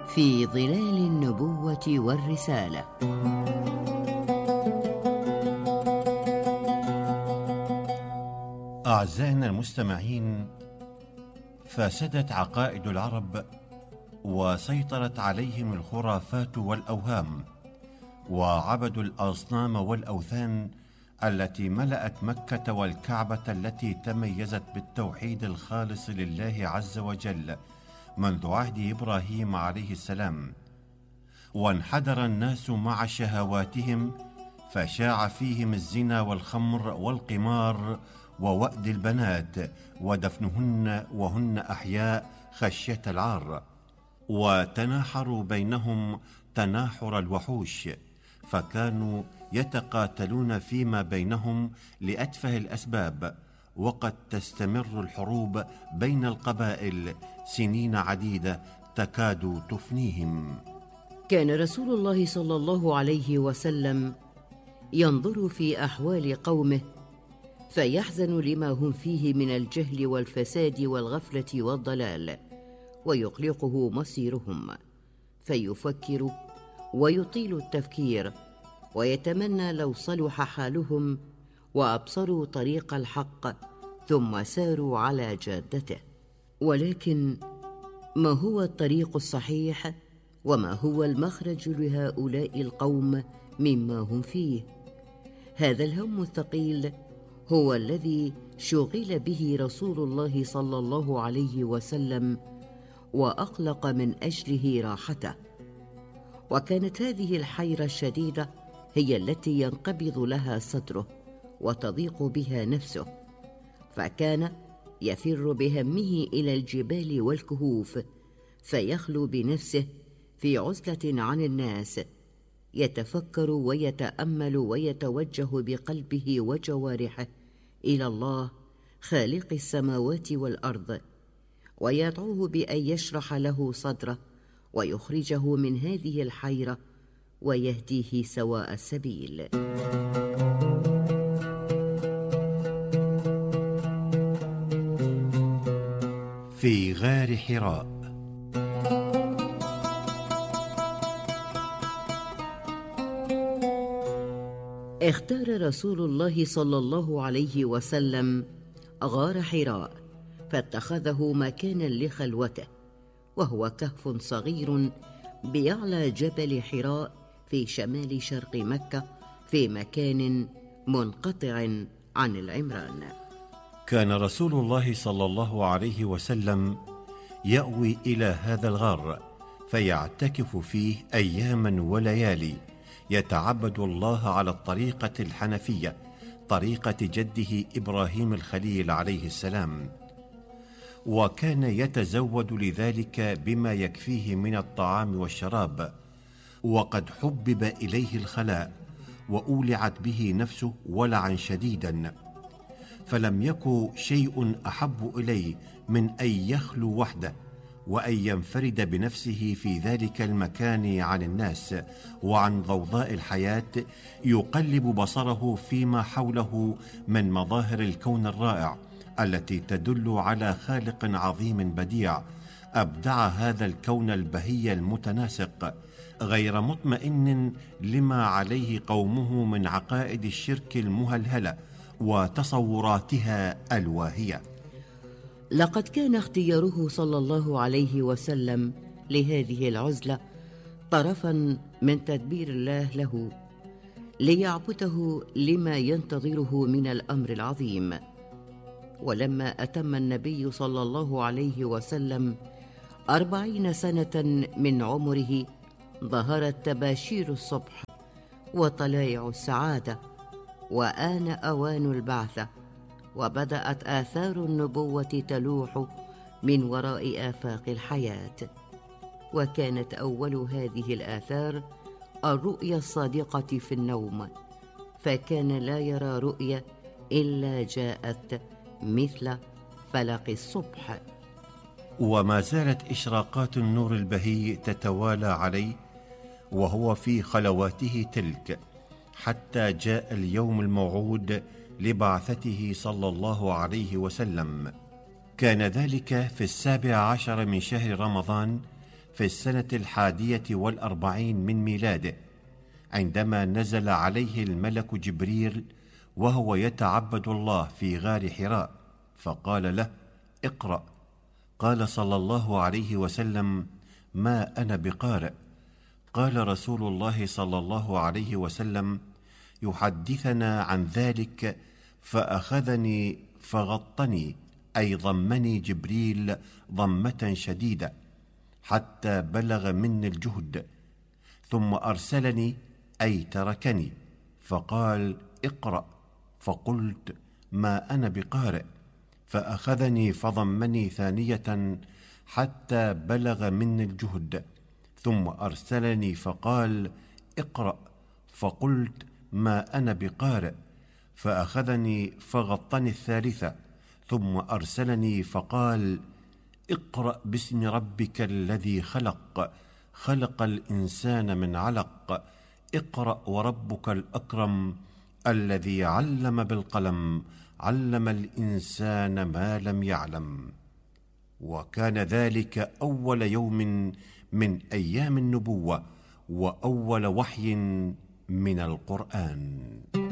في ظلال النبوة والرسالة. أعزائنا المستمعين، فسدت عقائد العرب وسيطرت عليهم الخرافات والأوهام، وعبدوا الأصنام والأوثان التي ملأت مكة والكعبة التي تميزت بالتوحيد الخالص لله عز وجل منذ عهد إبراهيم عليه السلام. وانحدر الناس مع شهواتهم، فشاع فيهم الزنا والخمر والقمار ووأد البنات ودفنهن وهن أحياء خشية العار، وتناحروا بينهم تناحر الوحوش، فكانوا يتقاتلون فيما بينهم لأتفه الأسباب، وقد تستمر الحروب بين القبائل سنين عديدة تكاد تفنيهم. كان رسول الله صلى الله عليه وسلم ينظر في أحوال قومه فيحزن لما هم فيه من الجهل والفساد والغفلة والضلال، ويقلقه مصيرهم، فيفكر ويطيل التفكير، ويتمنى لو صلح حالهم وأبصروا طريق الحق ثم ساروا على جادته. ولكن ما هو الطريق الصحيح؟ وما هو المخرج لهؤلاء القوم مما هم فيه؟ هذا الهم الثقيل هو الذي شغل به رسول الله صلى الله عليه وسلم، وأقلق من أجله راحته. وكانت هذه الحيرة الشديدة هي التي ينقبض لها صدره وتضيق بها نفسه، فكان يفر بهمه إلى الجبال والكهوف، فيخلو بنفسه في عزلة عن الناس، يتفكر ويتأمل ويتوجه بقلبه وجوارحه إلى الله خالق السماوات والأرض، ويدعوه بأن يشرح له صدره ويخرجه من هذه الحيرة ويهديه سواء السبيل. في غار حراء. اختار رسول الله صلى الله عليه وسلم غار حراء، فاتخذه مكانا لخلوته، وهو كهف صغير بأعلى جبل حراء في شمال شرق مكة، في مكان منقطع عن العمران. كان رسول الله صلى الله عليه وسلم يأوي إلى هذا الغار فيعتكف فيه أياما وليالي، يتعبد الله على الطريقة الحنفية، طريقة جده إبراهيم الخليل عليه السلام. وكان يتزود لذلك بما يكفيه من الطعام والشراب، وقد حبب إليه الخلاء وأولعت به نفسه ولعا شديدا، فلم يكن شيء أحب إليه من أن يخلو وحده وأن ينفرد بنفسه في ذلك المكان عن الناس وعن ضوضاء الحياة، يقلب بصره فيما حوله من مظاهر الكون الرائع التي تدل على خالق عظيم بديع أبدع هذا الكون البهي المتناسق، غير مطمئن لما عليه قومه من عقائد الشرك المهلهلة وتصوراتها الواهية. لقد كان اختياره صلى الله عليه وسلم لهذه العزلة طرفا من تدبير الله له، ليعبده لما ينتظره من الأمر العظيم. ولما أتم النبي صلى الله عليه وسلم 40 سنة من عمره، ظهرت تباشير الصبح وطلائع السعادة، وآن أوان البعثة، وبدأت آثار النبوة تلوح من وراء آفاق الحياة. وكانت أول هذه الآثار الرؤيا الصادقة في النوم، فكان لا يرى رؤيا إلا جاءت مثل فلق الصبح. وما زالت إشراقات النور البهي تتوالى عليه وهو في خلواته تلك، حتى جاء اليوم الموعود لبعثته صلى الله عليه وسلم. كان ذلك في 17 من شهر رمضان في السنة 41 من ميلاده، عندما نزل عليه الملك جبريل وهو يتعبد الله في غار حراء، فقال له: اقرأ. قال صلى الله عليه وسلم: ما أنا بقارئ. قال رسول الله صلى الله عليه وسلم يحدثنا عن ذلك: فأخذني فغطني، أي ضمني جبريل ضمة شديدة حتى بلغ مني الجهد، ثم أرسلني، أي تركني، فقال: اقرأ. فقلت: ما أنا بقارئ. فأخذني فضمني ثانية حتى بلغ مني الجهد، ثم أرسلني فقال: اقرأ. فقلت: ما أنا بقارئ. فأخذني فغطني الثالثة، ثم أرسلني فقال: اقرأ باسم ربك الذي خلق، خلق الإنسان من علق، اقرأ وربك الأكرم، الذي علم بالقلم، علم الإنسان ما لم يعلم. وكان ذلك أول يوم من أيام النبوة، وأول وحي من القرآن.